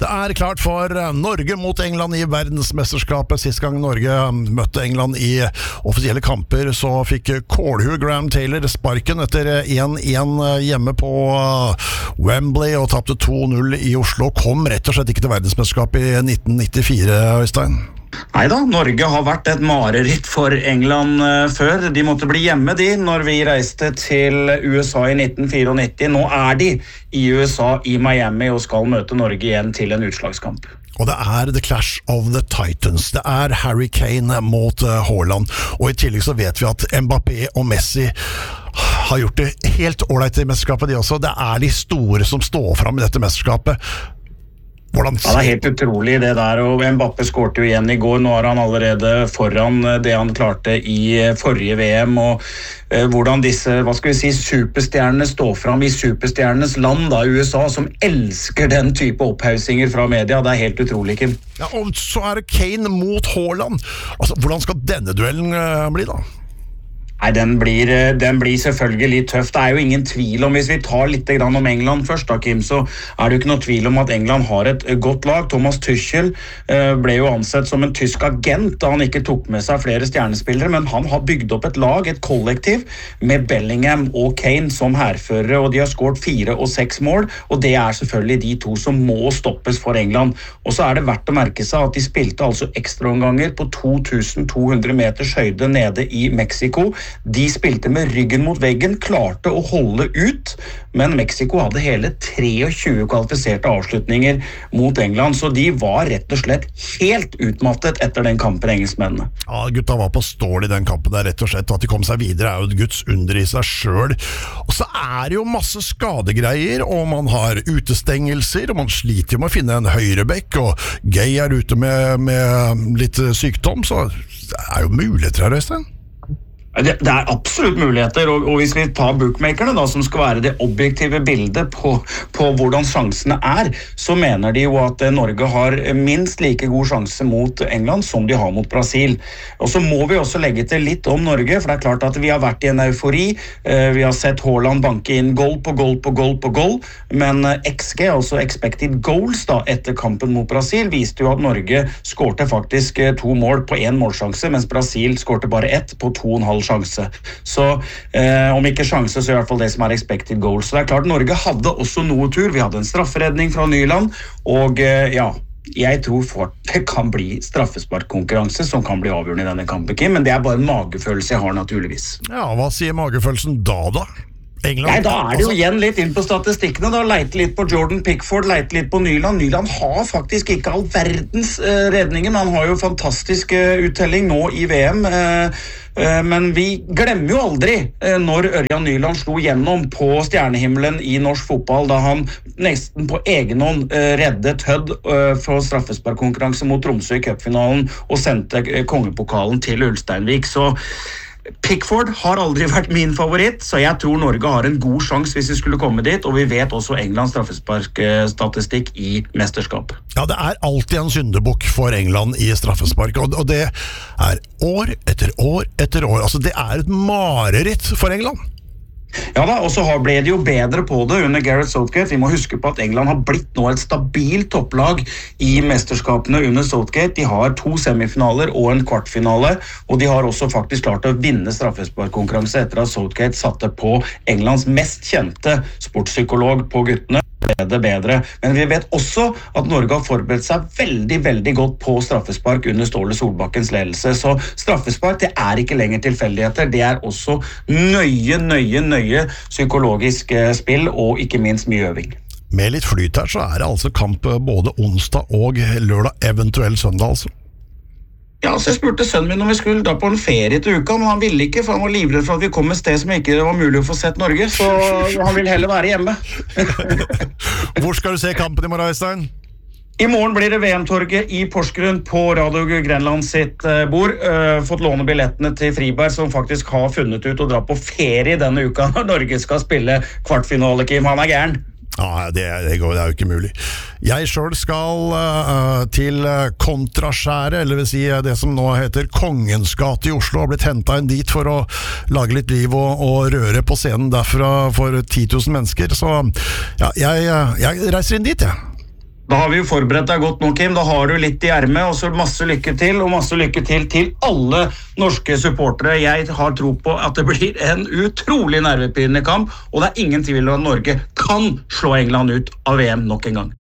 Det klart for Norge mot England i verdensmesterskapet. Sist gang Norge møtte England i offisielle kamper, så fikk Kålhue Graham Taylor sparken etter 1-1 hjemme på Wembley og tapte 2-0 i Oslo. Kom rett og slett ikke til verdensmesterskapet i 1994, Øystein. Neida, Norge har vært et mareritt for England før. De måtte bli hjemme når vi reiste til USA i 1994. Nå de i USA i Miami og skal møte Norge igjen til en utslagskamp. Og det The Clash of the Titans. Det Harry Kane mot Haaland. Og i tillegg så vet vi at Mbappé og Messi har gjort det helt ordentlig i mesterskapet de også. Det de store som står frem i dette mesterskapet. Hvordan? Ja, det helt utrolig det der, og Mbappé skårte jo igjen i går. Nå han allerede foran det han klarte i forrige VM, og hvordan disse, superstjernene står frem i superstjernenes land i USA, som elsker den type opphausinger fra media. Det helt utrolig, Kim. Ja, og så det Kane mot Haaland. Altså, hvordan skal denne duellen bli da? Nei, den blir selvfølgelig tøff. Det jo ingen tvil om, hvis vi tar litt om England først da, Kim, så det jo ikke noe tvil om at England har et godt lag. Thomas Tuchel ble jo ansett som en tysk agent da han ikke tok med seg flere stjernespillere, men han har bygd opp et lag, et kollektiv, med Bellingham og Kane som herførere, og de har skåret 4 og 6 mål, og det selvfølgelig de to som må stoppes for England. Og så det verdt å merke seg at de spilte altså ekstraomganger på 2200 meters høyde nede i Mexico. De spilte med ryggen mot veggen, klarte å holde ut, men Mexico hadde hele 23 kvalifiserte avslutninger mot England, så de var rett og slett helt utmattet etter den kampen, engelskmennene. Ja, gutta var på stål i den kampen der, rett og slett. At de kom seg videre jo et Guds under i seg selv. Og så det jo masse skadegreier, og man har utestengelser, og man sliter med å finne en høyrebekk, og Gay ute med litt sykdom, så det jo muligheter her, Øystein. Det absolutt muligheter, og hvis vi tar bookmakerne da, som skal være det objektive bildet på hvordan sjansene så mener de jo at Norge har minst like god sjanse mot England som de har mot Brasil. Og så må vi også legge til litt om Norge, for det klart at vi har vært i en eufori. Vi har sett Haaland banke inn goal på goal på goal på goal, men XG, altså expected goals da, etter kampen mot Brasil, viste jo at Norge skårte faktisk 2 mål på 1 målsjanse, mens Brasil skårte bare 1 på 2,5 sjanse. Så om ikke sjanse, så i hvert fall det som expected goals. Så det klart, Norge hadde også noe tur. Vi hadde en strafferedning fra Nyland, og jeg tror det kan bli straffesparkkonkurranse som kan bli avgjørende i denne kampen, Kim, men det bare en magefølelse jeg har naturligvis. Ja, hva sier magefølelsen da? England, nei, da det jo igjen litt inn på statistikkene da, leite litt på Jordan Pickford, leite litt på Nyland. Nyland har faktisk ikke all verdens redninger, men han har jo fantastisk uttelling nå i VM, men vi glemmer jo aldri når Ørjan Nyland slo gjennom på stjernehimmelen i norsk fotball, da han nesten på egen hånd reddet Hødd for straffesparkkonkurranse mot Tromsø i cupfinalen og sendte kongepokalen til Ulsteinvik, så Pickford har aldri vært min favoritt, så jeg tror Norge har en god sjans hvis vi skulle komme dit, og vi vet også Englands straffesparkstatistikk i mesterskap. Ja, det alltid en syndebukk for England i straffespark, og det år etter år etter år. Altså, det et mareritt for England. Ja da, og så ble de jo bedre på det under Gareth Southgate. Vi må huske på at England har blitt nå et stabilt topplag i mesterskapene under Southgate. De har 2 semifinaler og en kvartfinale, og de har også faktisk klart å vinne straffesparkkonkurranse etter at Southgate satte på Englands mest kjente sportspsykolog på guttene. Det bedre, men vi vet også at Norge har forberedt seg veldig, veldig godt på straffespark under Ståle Solbakkens ledelse, så straffespark det ikke lenger tilfeldigheter, det også nøye psykologisk spill og ikke minst mye øving. Med litt flyt her så det altså kamp både onsdag og lørdag, eventuelt søndag altså. Ja, så jeg spurte sønnen min om vi skulle dra på en ferie til uka, men han ville ikke, for han var livredd for at vi kom et sted som ikke var mulig å få sett Norge, så han vil heller være hjemme. Hvor skal du se kampen i morgen, Øystein? I morgen blir det VM-torget i Porsgrunn på Radio Grenland sitt bord. Fått låne billettene til Friberg, som faktisk har funnet ut å dra på ferie denne uka når Norge skal spille kvartfinale, Kim. Han gæren. Ja, det går, det jo ikke mulig. Jeg selv skal til Kontraskjæret, eller vil si det som nå heter Kongens gate i Oslo, har blitt hentet inn dit for å lage litt liv og røre på scenen derfra for 10 000 mennesker, så ja, jeg reiser inn dit, ja. Da har vi jo forberedt deg godt nå, Kim. Da har du litt i ermet, og så masse lykke til, og masse lykke til alle norske supportere. Jeg har tro på at det blir en utrolig nervepirrende kamp, og det er ingen tvil om at Norge kan slå England ut av VM nok en gang.